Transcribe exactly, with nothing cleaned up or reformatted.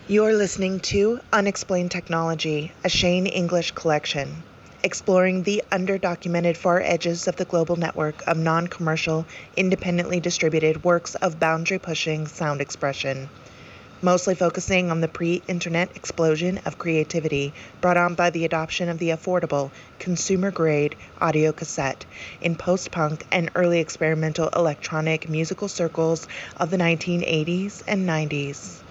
You're listening to Unexplained Technology, a Shane English collection, exploring the underdocumented far edges of the global network of non-commercial, independently distributed works of boundary-pushing sound expression, mostly focusing on the pre-internet explosion of creativity brought on by the adoption of the affordable, consumer-grade audio cassette in post-punk and early experimental electronic musical circles of the nineteen eighties and nineties.